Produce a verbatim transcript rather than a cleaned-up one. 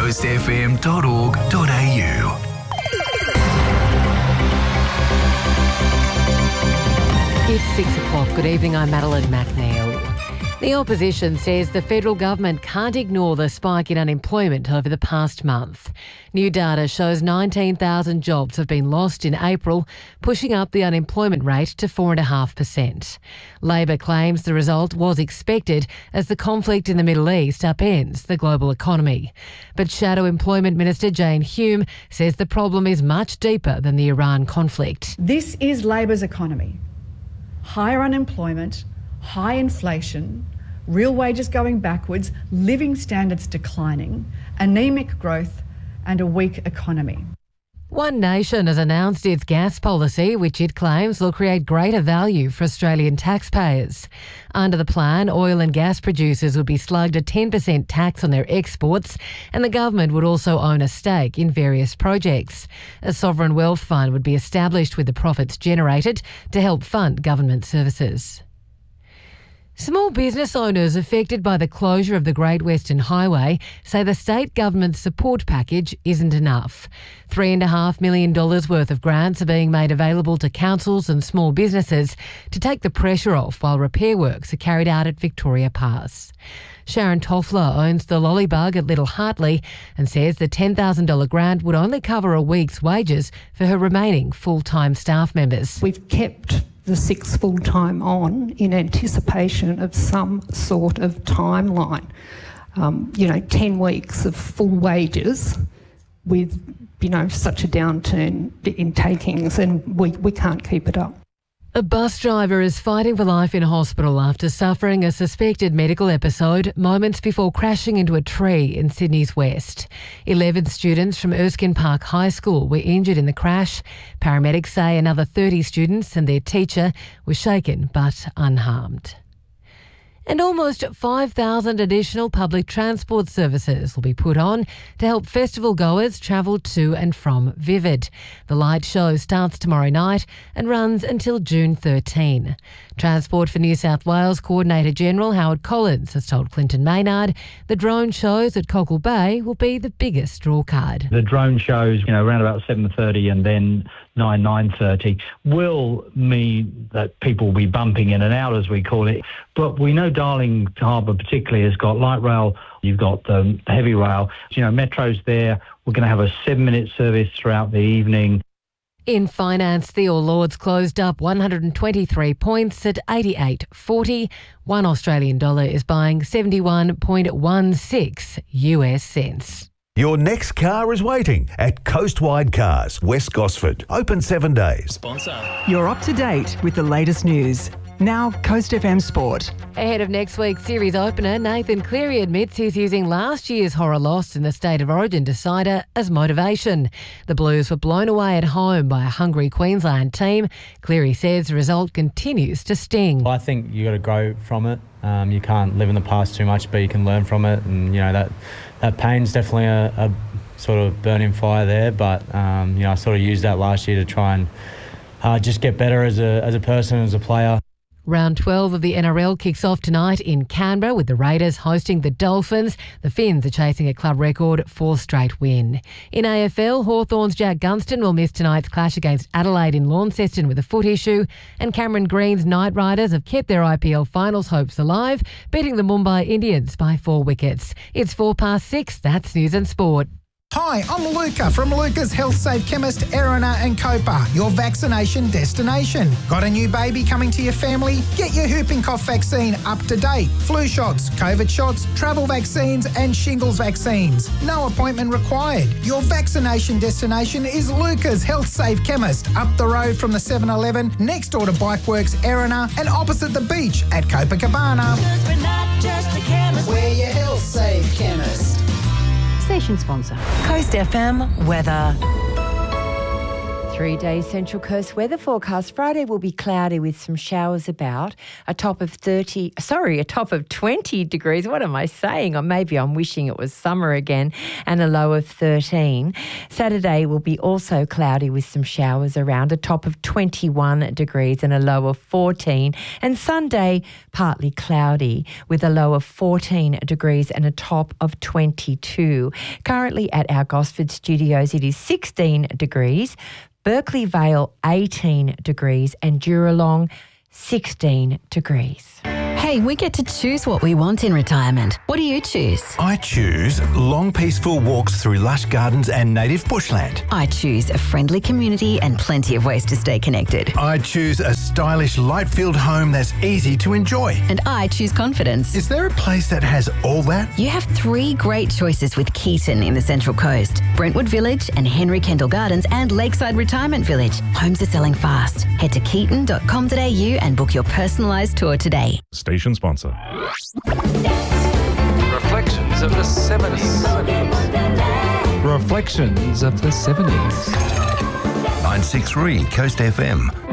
coast f m dot org dot a u. It's six o'clock. Good evening, I'm Madeline McNeil. The opposition says the federal government can't ignore the spike in unemployment over the past month. New data shows nineteen thousand jobs have been lost in April, pushing up the unemployment rate to four point five percent. Labor claims the result was expected as the conflict in the Middle East upends the global economy. But Shadow Employment Minister Jane Hume says the problem is much deeper than the Iran conflict. This is Labor's economy. Higher unemployment, high inflation, real wages going backwards, living standards declining, anemic growth and a weak economy. One Nation has announced its gas policy, which it claims will create greater value for Australian taxpayers. Under the plan, oil and gas producers would be slugged a ten percent tax on their exports, and the government would also own a stake in various projects. A sovereign wealth fund would be established with the profits generated to help fund government services. Small business owners affected by the closure of the Great Western Highway say the state government's support package isn't enough. Three and a half million dollars worth of grants are being made available to councils and small businesses to take the pressure off while repair works are carried out at Victoria Pass. Sharon Toffler owns the Lollybug at Little Hartley and says the ten thousand dollars grant would only cover a week's wages for her remaining full-time staff members. We've kept the six full-time on in anticipation of some sort of timeline. Um, you know, ten weeks of full wages with, you know, such a downturn in takings, and we, we can't keep it up. A bus driver is fighting for life in hospital after suffering a suspected medical episode moments before crashing into a tree in Sydney's west. Eleven students from Erskine Park High School were injured in the crash. Paramedics say another thirty students and their teacher were shaken but unharmed. And almost five thousand additional public transport services will be put on to help festival goers travel to and from Vivid. The light show starts tomorrow night and runs until June thirteenth. Transport for New South Wales Coordinator General Howard Collins has told Clinton Maynard the drone shows at Cockle Bay will be the biggest drawcard. The drone shows, you know, around about seven thirty and then nine, nine thirty will mean that people will be bumping in and out, as we call it. But we know Darling Harbour particularly has got light rail, you've got um, heavy rail. You know, Metro's there. We're going to have a seven-minute service throughout the evening. In finance, the All Ords closed up one hundred twenty-three points at eighty-eight forty. One Australian dollar is buying seventy-one point one six U S cents. Your next car is waiting at Coastwide Cars, West Gosford. Open seven days. Sponsor. You're up to date with the latest news. Now, Coast F M Sport. Ahead of next week's series opener, Nathan Cleary admits he's using last year's horror loss in the State of Origin decider as motivation. The Blues were blown away at home by a hungry Queensland team. Cleary says the result continues to sting. I think you got to grow from it. Um, you can't live in the past too much, but you can learn from it. And, you know, that, that pain's definitely a, a sort of burning fire there. But, um, you know, I sort of used that last year to try and uh, just get better as a as a person, as a player. Round twelve of the N R L kicks off tonight in Canberra with the Raiders hosting the Dolphins. The Finns are chasing a club record fourth straight win. In A F L, Hawthorn's Jack Gunston will miss tonight's clash against Adelaide in Launceston with a foot issue, and Cameron Green's Knight Riders have kept their I P L finals hopes alive, beating the Mumbai Indians by four wickets. It's four past six. That's News and Sport. Hi, I'm Luca from Luca's Health Safe Chemist, Erina and Copa, your vaccination destination. Got a new baby coming to your family? Get your whooping cough vaccine up to date. Flu shots, COVID shots, travel vaccines and shingles vaccines. No appointment required. Your vaccination destination is Luca's Health Safe Chemist, up the road from the seven eleven, next door to Bikeworks Erina and opposite the beach at Copacabana. We're not just a chemist. We're your Health Safe Chemist. Station sponsor. Coast F M weather. Three-day Central Coast weather forecast. Friday will be cloudy with some showers about. A top of thirty, sorry, a top of twenty degrees. What am I saying? Or maybe I'm wishing it was summer again. And a low of thirteen. Saturday will be also cloudy with some showers around. A top of twenty-one degrees and a low of fourteen. And Sunday, partly cloudy with a low of fourteen degrees and a top of twenty-two. Currently at our Gosford studios, it is sixteen degrees. Berkeley Vale, eighteen degrees, and Duralong, sixteen degrees. Hey, we get to choose what we want in retirement. What do you choose? I choose long, peaceful walks through lush gardens and native bushland. I choose a friendly community and plenty of ways to stay connected. I choose a stylish, light-filled home that's easy to enjoy. And I choose confidence. Is there a place that has all that? You have three great choices with Keaton in the Central Coast. Brentwood Village and Henry Kendall Gardens and Lakeside Retirement Village. Homes are selling fast. Head to keaton dot com dot a u and book your personalised tour today. Station sponsor. Reflections of the seventies. Reflections of the seventies. nine six three Coast F M.